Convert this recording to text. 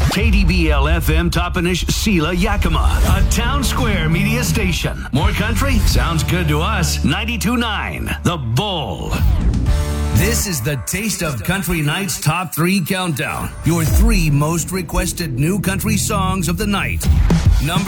KDBL FM Toppenish Sela Yakima, a Town Square media station. More country? Sounds good to us. 92.9 The Bull. This is the Taste of Country Night's Top 3 Countdown. Your 3 most requested new country songs of the night. Number